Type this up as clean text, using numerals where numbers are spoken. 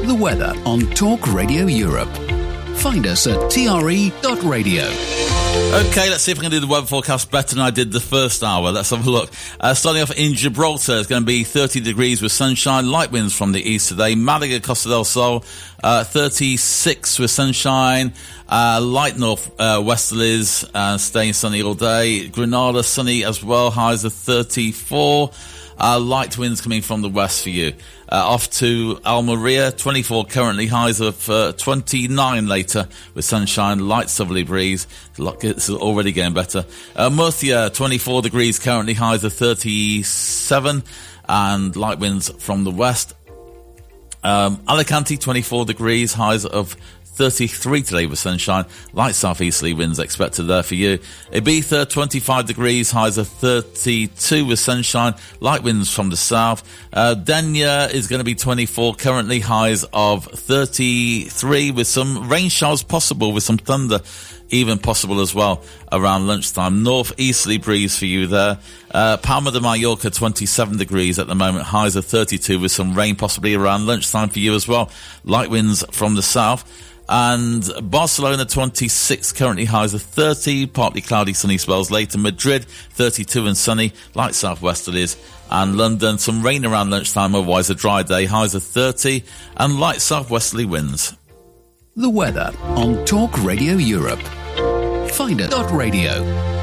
The weather on Talk Radio Europe. Find us at tre.radio. Okay, let's see if I can do the weather forecast better than I did the first hour. Let's have a look. Starting off in Gibraltar, it's going to be 30 degrees with sunshine, light winds from the east today. Malaga, Costa del Sol, 36 with sunshine, light north westerlies, staying sunny all day. Granada, sunny as well, highs of 34. Light winds coming from the west for you. Off to Almeria, 24 currently, highs of 29 later with sunshine, light southerly breeze. It's already getting better. Murcia, 24 degrees currently, highs of 37 and light winds from the west. Alicante, 24 degrees, highs of 33 today with sunshine, light southeasterly winds expected there for you. Ibiza, 25 degrees, highs of 32 with sunshine, light winds from the south. Denia is going to be 24 currently, highs of 33 with some rain showers possible, with some thunder even possible as well around lunchtime. Northeasterly breeze for you there. Palma de Mallorca, 27 degrees at the moment, highs of 32 with some rain possibly around lunchtime for you as well. Light winds from the south. And Barcelona, 26 currently, highs of 30, partly cloudy, sunny spells later. Madrid, 32 and sunny, light southwesterlies. And London, some rain around lunchtime, otherwise a dry day, highs of 30 and light southwesterly winds. The weather on Talk Radio Europe. Find us at radio.